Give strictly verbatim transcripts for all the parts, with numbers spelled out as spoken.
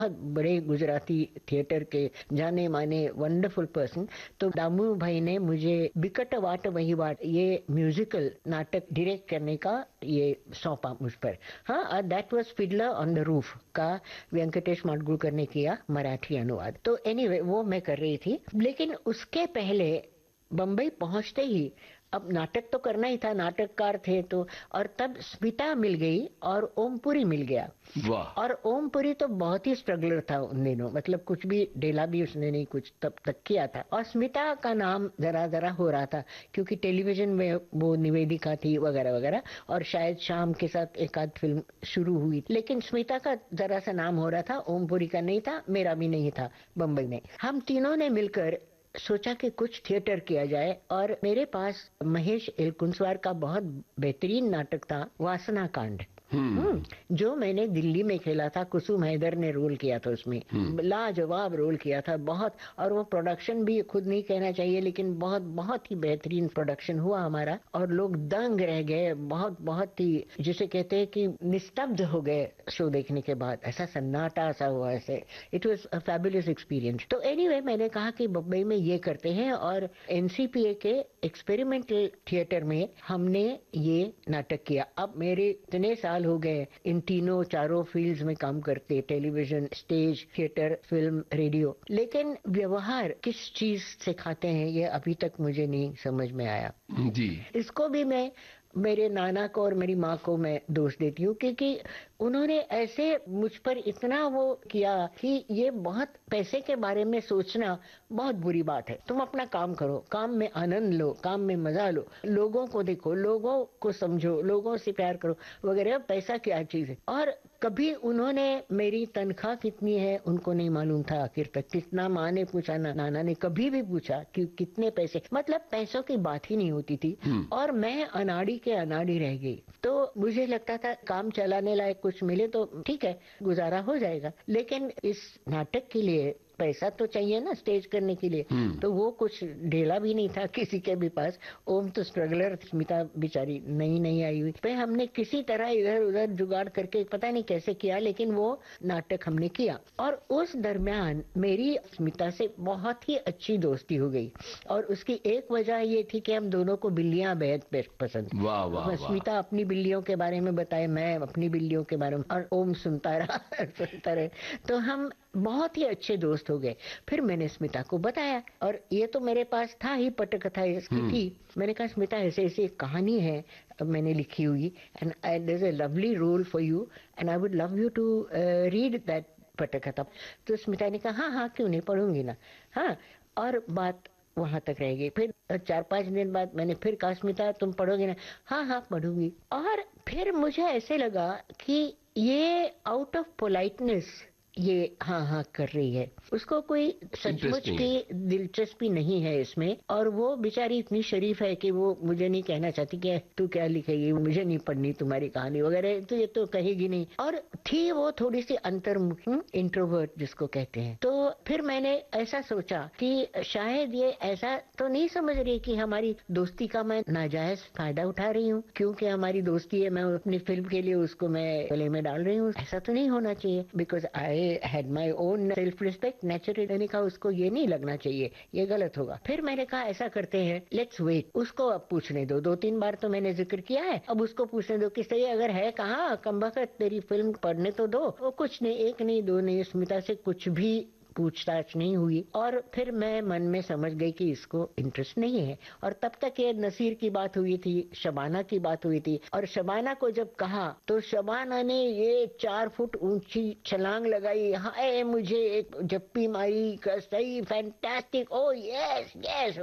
बहुत बड़े गुजराती थिएटर के जाने माने वंडरफुल पर्सन। तो दामू भाई ने मुझे बिकट वाट वही वाट ये म्यूजिकल नाटक डायरेक्ट करने का ये सौंपा मुझ पर। हाँ, that was Fiddler on the roof का वेंकटेश माडगुळकर ने किया मराठी अनुवाद। तो एनीवे anyway, वो मैं कर रही थी, लेकिन उसके पहले बम्बई पहुंचते ही अब नाटक तो करना ही था, नाटककार थे तो। और तब स्मिता मिल गई और ओमपुरी मिल गया। वाह। और ओमपुरी तो बहुत ही स्ट्रगलर था उन दिनों, मतलब कुछ भी ढेला भी उसने नहीं कुछ तब तक किया था। और स्मिता का नाम जरा जरा हो रहा था क्योंकि टेलीविजन में वो निवेदिका थी वगैरह वगैरह, और शायद शाम के साथ एक आध फिल्म शुरू हुई, लेकिन स्मिता का जरा सा नाम हो रहा था, ओमपुरी का नहीं था, मेरा भी नहीं था बम्बई में। हम तीनों ने मिलकर सोचा कि कुछ थिएटर किया जाए, और मेरे पास महेश एलकुंचवार का बहुत बेहतरीन नाटक था वासना कांड, हम्म जो मैंने दिल्ली में खेला था। कुसुम हैदर ने रोल किया था उसमें, लाजवाब रोल किया था बहुत। और वो प्रोडक्शन भी खुद नहीं कहना चाहिए, लेकिन बहुत बहुत ही बेहतरीन प्रोडक्शन हुआ हमारा, और लोग दंग रह गए, बहुत बहुत ही जिसे कहते हैं कि निस्तब्ध हो गए शो देखने के बाद, ऐसा सन्नाटा सा हुआ ऐसे। It was a fabulous experience. तो एनीवे anyway, मैंने कहा कि बम्बई में ये करते हैं, और एनसीपीए के एक्सपेरिमेंटल थिएटर में हमने ये नाटक किया। अब मेरे इतने साल हो गए इन तीनों चारों फील्ड्स में काम करते, television, stage, theatre, film, radio, लेकिन व्यवहार किस चीज से खाते हैं ये अभी तक मुझे नहीं समझ में आया जी। इसको भी मैं मेरे नाना को और मेरी माँ को मैं दोष देती हूँ, क्योंकि उन्होंने ऐसे मुझ पर इतना वो किया कि ये बहुत पैसे के बारे में सोचना बहुत बुरी बात है। तुम अपना काम करो, काम में आनंद लो, काम में मजा लो, लोगों को देखो, लोगों को समझो, लोगों से प्यार करो वगैरह। पैसा क्या चीज है? और कभी उन्होंने मेरी तनख्वाह कितनी है उनको नहीं मालूम था आखिर तक। कितना माँ ने पूछा ना नाना ने कभी भी पूछा कि कितने पैसे, मतलब पैसों की बात ही नहीं होती थी। और मैं अनाड़ी के अनाड़ी रह गई। तो मुझे लगता था काम चलाने लायक कुछ मिले तो ठीक है, गुजारा हो जाएगा, लेकिन इस नाटक के लिए पैसा तो चाहिए ना स्टेज करने के लिए। तो वो कुछ ढेला भी नहीं था किसी के भी पास। ओम तो स्ट्रगलर, स्मिता बेचारी नई नई आई हुई। पे हमने किसी तरह इधर उधर जुगाड़ करके पता नहीं कैसे किया, लेकिन वो नाटक हमने किया। और उस दरमियान मेरी स्मिता से बहुत ही अच्छी दोस्ती हो गई, और उसकी एक वजह ये थी कि हम दोनों को बिल्लियां बेहद पसंद। वाह वाह वाह। स्मिता अपनी बिल्लियों के बारे में बताए, मैं अपनी बिल्लियों के बारे में, और ओम सुनता रहा सुनता रहे। तो हम बहुत ही अच्छे दोस्त हो गए। फिर मैंने स्मिता को बताया, और ये तो मेरे पास था ही, पटकथा इसकी थी। मैंने कहा स्मिता ऐसे ऐसे एक कहानी है मैंने लिखी हुई, and there is a lovely role for you and I would love you to read that पटकथा। तो स्मिता ने कहा हाँ हाँ क्यों नहीं, पढ़ूंगी ना। हाँ, और बात वहां तक रह गई। फिर चार पांच दिन बाद मैंने फिर कहा स्मिता तुम पढ़ोगे ना? हाँ हाँ पढ़ूंगी। और फिर मुझे ऐसे लगा कि ये आउट ऑफ पोलाइटनेस ये हाँ हाँ कर रही है, उसको कोई सचमुच की दिलचस्पी नहीं है इसमें। और वो बेचारी इतनी शरीफ है कि वो मुझे नहीं कहना चाहती कि तू क्या लिखेगी, मुझे नहीं पढ़नी तुम्हारी कहानी वगैरह, तो ये तो कहेगी नहीं। और थी वो थोड़ी सी अंतर्मुखी, इंट्रोवर्ट जिसको कहते हैं। तो फिर मैंने ऐसा सोचा कि शायद ये ऐसा तो नहीं समझ रही कि हमारी दोस्ती का मैं नाजायज फायदा उठा रही हूँ, क्योंकि हमारी दोस्ती है, मैं अपनी फिल्म के लिए उसको मैं गले में डाल रही हूँ। ऐसा तो नहीं होना चाहिए, because I had my own self respect naturally। मैंने कहा उसको ये नहीं लगना चाहिए, ये गलत होगा। फिर मैंने कहा ऐसा करते हैं, लेट्स वेट, उसको अब पूछने दो। दो तीन बार तो मैंने जिक्र किया है, अब उसको पूछने दो कि सही अगर है कहाँ कमबख्त तेरी फिल्म पढ़ने तो दो। वो कुछ नहीं, एक नहीं दो नहीं, स्मिता से कुछ भी पूछताछ नहीं हुई। और फिर मैं मन में समझ गई कि इसको इंटरेस्ट नहीं है। और तब तक ये नसीर की बात हुई थी, शबाना की बात हुई थी। और शबाना को जब कहा तो शबाना ने ये चार फुट ऊंची छलांग लगाई, हाय मुझे एक जप्पी मारी का सही, फैंटास्टिक, ओ यस यस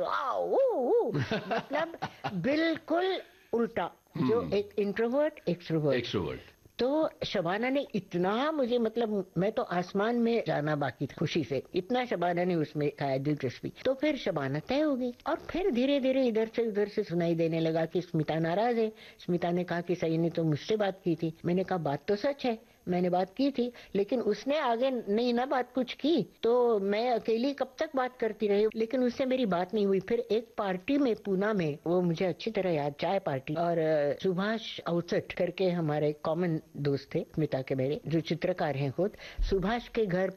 वाओ। मतलब बिल्कुल उल्टा, जो एक इंट्रोवर्ट एक्सट्रोवर्ट एक्सट्रोवर्ट। तो शबाना ने इतना मुझे, मतलब मैं तो आसमान में जाना बाकी था खुशी से, इतना शबाना ने उसमें खाया दिलचस्पी। तो फिर शबाना तय हो गई। और फिर धीरे धीरे इधर से उधर से सुनाई देने लगा कि स्मिता नाराज है। स्मिता ने कहा कि सही ने तो मुझसे बात की थी। मैंने कहा बात तो सच है, मैंने बात की थी, लेकिन उसने आगे नहीं ना बात कुछ की, तो मैं अकेली कब तक बात करती रही, लेकिन उससे मेरी बात नहीं हुई। फिर एक पार्टी में पूना में, वो मुझे अच्छी तरह याद, चाय पार्टी, और अ, सुभाष अवसट करके हमारे कॉमन दोस्त थे, स्मिता के मेरे, जो चित्रकार हैं खुद, सुभाष के घर